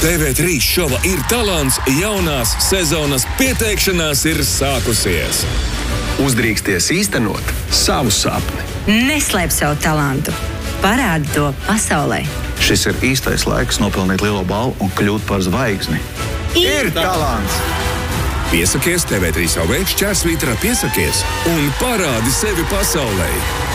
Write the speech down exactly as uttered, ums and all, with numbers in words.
T V trīs šova Ir talants jaunās sezonas pieteikšanās ir sākusies. Uzdrīksties īstenot savu sapni. Neslēp savu talantu. Parādi to pasaulē. Šis ir īstais laiks nopelnīt lielo balvu un kļūt par zvaigzni. Ir talants! Piesakies T V trīs šķērsvītrā piesakies un parādi sevi pasaulē.